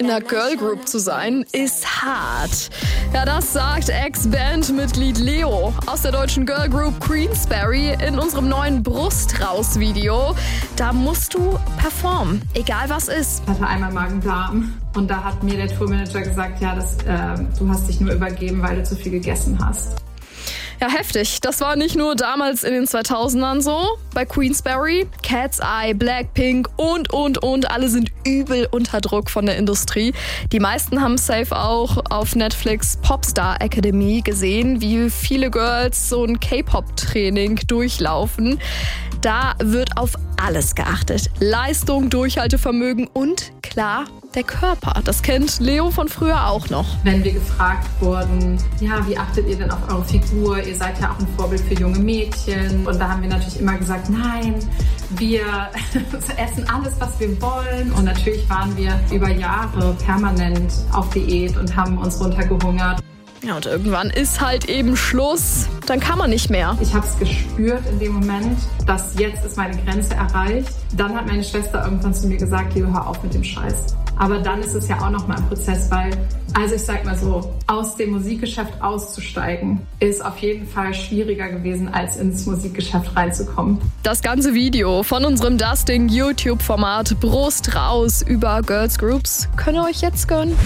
in einer Girlgroup zu sein, ist hart. Ja, das sagt Ex-Bandmitglied Leo aus der deutschen Girlgroup Queensberry in unserem neuen Brust-Raus-Video. Da musst du performen, egal was ist. Ich hatte einmal Magen-Darm und da hat mir der Tourmanager gesagt, ja, du hast dich nur übergeben, weil du zu viel gegessen hast. Ja, heftig. Das war nicht nur damals in den 2000ern so. Bei Queensberry, Cat's Eye, Blackpink und. Alle sind übel unter Druck von der Industrie. Die meisten haben safe auch auf Netflix Popstar Academy gesehen, wie viele Girls so ein K-Pop-Training durchlaufen. Da wird auf alles geachtet. Leistung, Durchhaltevermögen und, klar, der Körper. Das kennt Leo von früher auch noch. Wenn wir gefragt wurden, ja, wie achtet ihr denn auf eure Figur? Ihr seid ja auch ein Vorbild für junge Mädchen. Und da haben wir natürlich immer gesagt, nein, wir essen alles, was wir wollen. Und natürlich waren wir über Jahre permanent auf Diät und haben uns runtergehungert. Ja, und irgendwann ist halt eben Schluss. Dann kann man nicht mehr. Ich habe es gespürt in dem Moment, dass jetzt ist meine Grenze erreicht. Dann hat meine Schwester irgendwann zu mir gesagt, Leo, hör auf mit dem Scheiß. Aber dann ist es ja auch nochmal ein Prozess, weil, also ich sag mal so, aus dem Musikgeschäft auszusteigen, ist auf jeden Fall schwieriger gewesen, als ins Musikgeschäft reinzukommen. Das ganze Video von unserem Dustin YouTube-Format Brust raus über Girls Groups könnt ihr euch jetzt gönnen.